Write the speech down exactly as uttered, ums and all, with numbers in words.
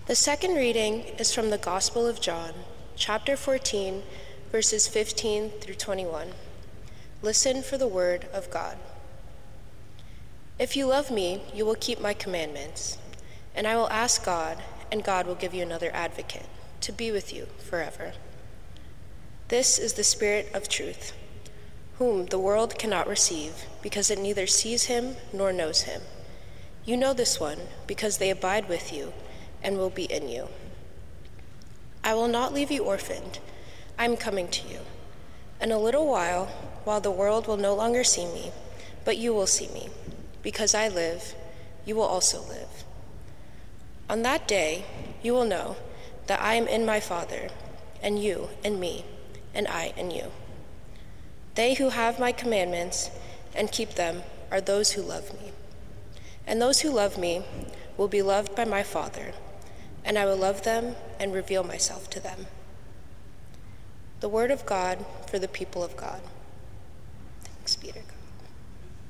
The second reading is from the Gospel of John, chapter fourteen, verses fifteen through twenty-one. Listen for the word of God. If you love me, you will keep my commandments, and I will ask God, and God will give you another advocate to be with you forever. This is the Spirit of truth, whom the world cannot receive, because it neither sees him nor knows him. You know this one, because they abide with you and will be in you. I will not leave you orphaned. I am coming to you. In a little while, while the world will no longer see me, but you will see me. Because I live, you will also live. On that day, you will know that I am in my Father, and you in me, and I in you. They who have my commandments and keep them are those who love me. And those who love me will be loved by my Father, and I will love them and reveal myself to them. The word of God for the people of God. Thanks be to God.